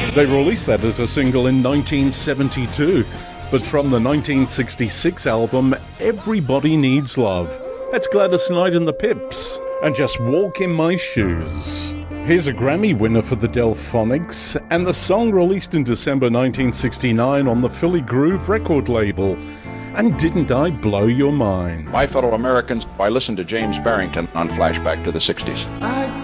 They released that as a single in 1972, but from the 1966 album Everybody Needs Love. That's Gladys Knight and the Pips, and Just Walk in My Shoes. Here's a Grammy winner for the Delphonics, and the song released in December 1969 on the Philly Groove record label. And Didn't I Blow Your Mind? My fellow Americans, I listened to James Barrington on Flashback to the 60s. I